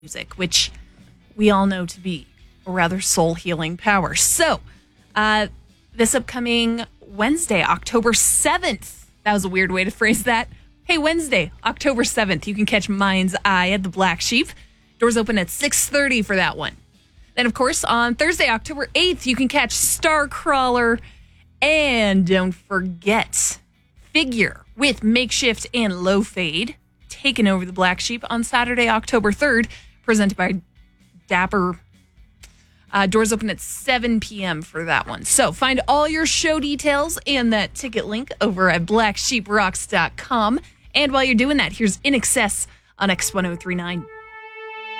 music, which we all know to be a rather soul-healing power. So, this upcoming Wednesday, October 7th, that was a weird way to phrase that. Hey, Wednesday, October 7th, you can catch Mind's Eye at the Black Sheep. Doors open at 6:30 for that one. Then, of course, on Thursday, October 8th, you can catch Starcrawler. And don't forget, Figure with Makeshift and Low Fade taking over the Black Sheep on Saturday, October 3rd, presented by Dapper. Doors open at 7 p.m. for that one. So find all your show details and that ticket link over at blacksheeprocks.com. And while you're doing that, here's In Excess on X1039.